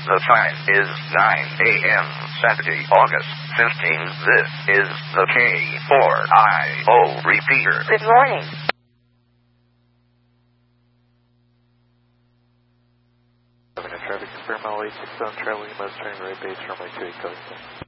The time is 9 a.m. Saturday, August 15. This is the K4IO repeater. Good morning. Traffic confirm all 867 traveling must turn right base runway 28 code.